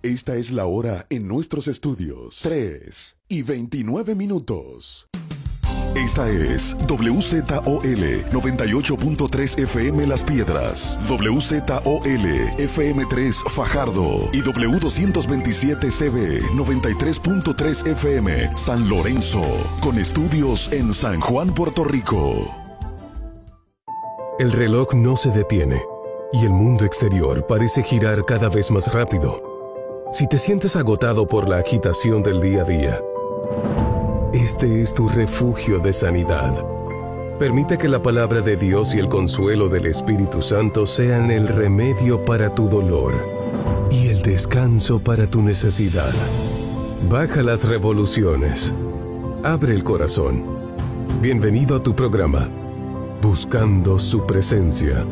Esta es la hora en nuestros estudios. 3:29. Esta es WZOL 98.3 FM Las Piedras, WZOL FM3 Fajardo y W227CB 93.3 FM San Lorenzo, con estudios en San Juan, Puerto Rico. El reloj no se detiene y el mundo exterior parece girar cada vez más rápido. Si te sientes agotado por la agitación del día a día, este es tu refugio de sanidad. Permite que la palabra de Dios y el consuelo del Espíritu Santo sean el remedio para tu dolor y el descanso para tu necesidad. Baja las revoluciones. Abre el corazón. Bienvenido a tu programa, Buscando su Presencia.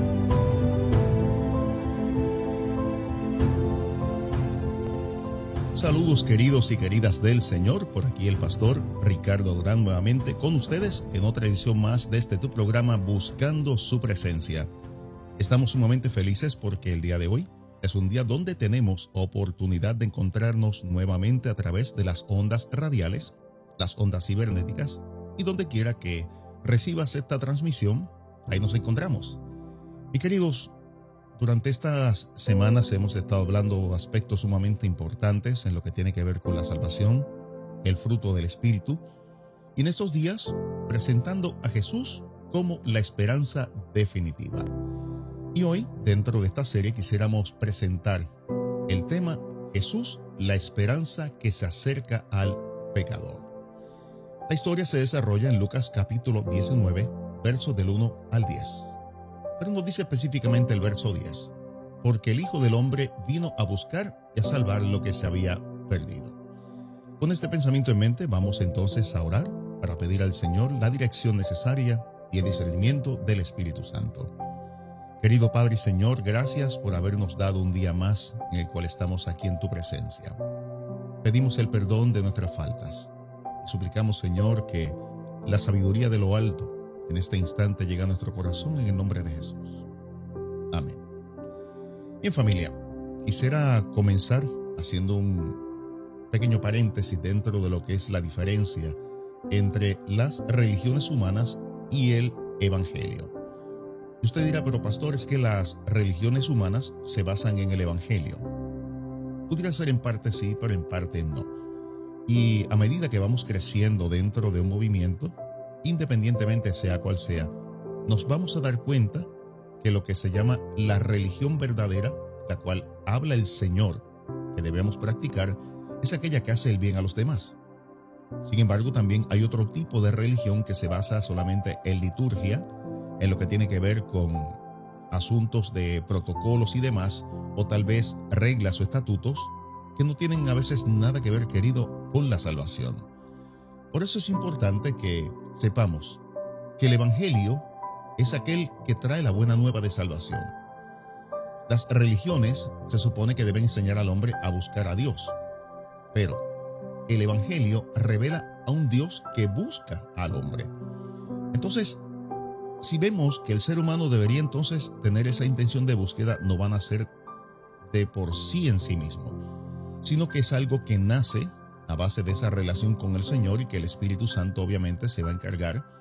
Saludos queridos y queridas del Señor, por aquí el pastor Ricardo Durán nuevamente con ustedes en otra edición más de tu programa Buscando su Presencia. Estamos sumamente felices porque el día de hoy es un día donde tenemos oportunidad de encontrarnos nuevamente a través de las ondas radiales, las ondas cibernéticas, y donde quiera que recibas esta transmisión, ahí nos encontramos. Y queridos, durante estas semanas hemos estado hablando aspectos sumamente importantes en lo que tiene que ver con la salvación, el fruto del Espíritu, y en estos días presentando a Jesús como la esperanza definitiva. Y hoy, dentro de esta serie, quisiéramos presentar el tema Jesús, la esperanza que se acerca al pecador. La historia se desarrolla en Lucas capítulo 19, versos del 1 al 10. Pero nos dice específicamente el verso 10, porque el Hijo del Hombre vino a buscar y a salvar lo que se había perdido. Con este pensamiento en mente, vamos entonces a orar para pedir al Señor la dirección necesaria y el discernimiento del Espíritu Santo. Querido Padre y Señor, gracias por habernos dado un día más en el cual estamos aquí en tu presencia. Pedimos el perdón de nuestras faltas y suplicamos, Señor, que la sabiduría de lo alto en este instante llega a nuestro corazón en el nombre de Jesús. Amén. Bien, familia, quisiera comenzar haciendo un pequeño paréntesis dentro de lo que es la diferencia entre las religiones humanas y el Evangelio. Y usted dirá, pero pastor, es que las religiones humanas se basan en el Evangelio. Pudiera ser en parte sí, pero en parte no. Y a medida que vamos creciendo dentro de un movimiento, independientemente sea cual sea, nos vamos a dar cuenta que lo que se llama la religión verdadera, la cual habla el Señor que debemos practicar, es aquella que hace el bien a los demás. Sin embargo, también hay otro tipo de religión que se basa solamente en liturgia, en lo que tiene que ver con asuntos de protocolos y demás, o tal vez reglas o estatutos que no tienen a veces nada que ver, querido, con la salvación. Por eso es importante que sepamos que el Evangelio es aquel que trae la buena nueva de salvación. Las religiones se supone que deben enseñar al hombre a buscar a Dios, pero el Evangelio revela a un Dios que busca al hombre. Entonces, si vemos que el ser humano debería entonces tener esa intención de búsqueda, no van a ser de por sí en sí mismo, sino que es algo que nace a base de esa relación con el Señor y que el Espíritu Santo obviamente se va a encargar